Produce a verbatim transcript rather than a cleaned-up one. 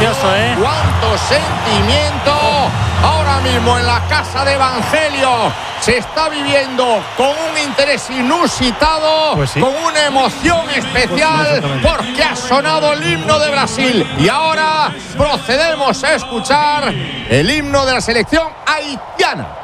precioso, ¿eh? ¡Cuánto sentimiento! Ahora mismo en la casa de Evangelio se está viviendo con un interés inusitado, pues sí. con una emoción especial, porque ha sonado el himno de Brasil. Y ahora procedemos a escuchar el himno de la selección haitiana.